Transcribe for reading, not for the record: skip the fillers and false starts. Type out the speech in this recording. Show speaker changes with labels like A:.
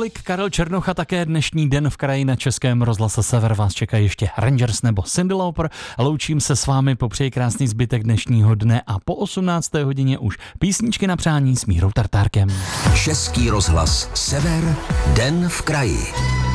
A: Tolik Karel Černoch a také dnešní Den v kraji na Českém rozhlase Sever. Vás čeká ještě Rangers nebo Cyndi Lauper. Loučím se s vámi, popřeji krásný zbytek dnešního dne a po 18. hodině už písničky na přání s Mírou Tartárkem.
B: Český rozhlas Sever, Den v kraji.